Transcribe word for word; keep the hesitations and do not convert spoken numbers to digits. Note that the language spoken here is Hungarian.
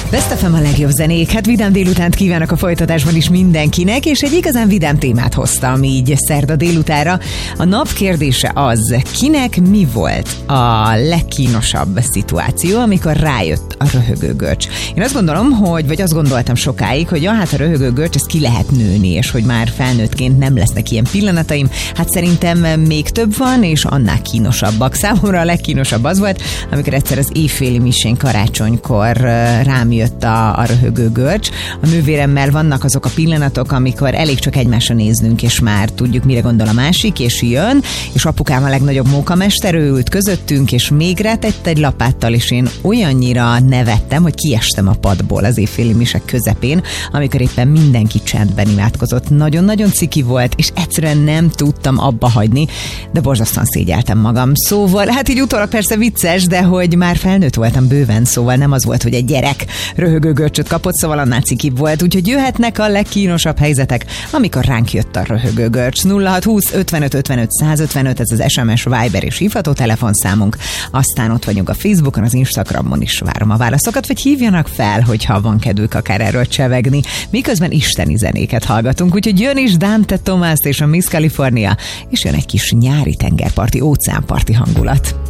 Best ef em a legjobb zenék, hát vidám délutánt kívánok a folytatásban is mindenkinek, és egy igazán vidám témát hoztam így szerda délutára. A nap kérdése az, kinek mi volt a legkínosabb szituáció, amikor rájött a röhögő görcs. Én azt gondolom, hogy, vagy azt gondoltam sokáig, hogy ja, hát a röhögő görcs, ez ki lehet nőni, és hogy már felnőttként nem lesznek ilyen pillanataim. Hát szerintem még több van, és annál kínosabbak. Számomra a legkínosabb az volt, amikor egyszer az éjféli misén karácsonykor rám jött a, a röhögő görcs. A nővéremmel vannak azok a pillanatok, amikor elég csak egymásra néznünk, és már tudjuk, mire gondol a másik, és jön, és apukám a legnagyobb mókamester, ő ült közöttünk, és még rátett egy lapáttal, és én olyannyira nevettem, hogy kiestem a padból az éjféli misek közepén, amikor éppen mindenki csendben imádkozott. Nagyon-nagyon ciki volt, és egyszerűen nem tudtam abba hagyni, de borzasztóan szégyeltem magam. Szóval, hát így utólag persze vicces, de hogy már felnőtt voltam bőven, szóval nem az volt, hogy egy gyerek röhögő görcsöt kapott, szóval annál cikibb volt. Úgyhogy jöhetnek a legkínosabb helyzetek, amikor ránk jött a röhögő görcs. nulla hat húsz ötvenöt ötvenöt százötvenöt, ez az es em es, Viber és hívható telefonszámunk. Aztán ott vagyunk a Facebookon, az Instagramon is várom a válaszokat, vagy hívjanak fel, hogyha van kedvük akár erről csevegni. Miközben isteni zenéket hallgatunk, úgyhogy jön is Dante Thomas és a Miss California, és jön egy kis nyári tengerparti, óceánparti hangulat.